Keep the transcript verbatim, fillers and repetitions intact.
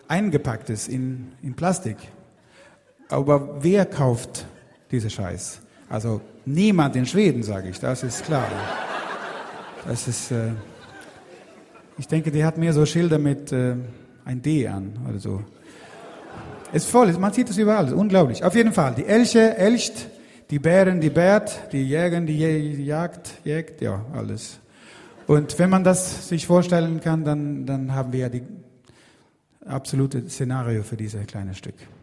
eingepackt ist in, in Plastik. Aber wer kauft diese Scheiß? Also niemand in Schweden, sage ich, das ist klar. Das ist, äh, ich denke, die hat mehr so Schilder mit äh, ein D an oder so. Ist voll, man sieht es überall, ist unglaublich. Auf jeden Fall, die Elche, Elcht, die Bären, die Bärt, die Jäger, die, Jä- die Jagd, Jägt, ja, alles. Und wenn man das sich vorstellen kann, dann, dann haben wir ja die absolute Szenario für dieses kleine Stück.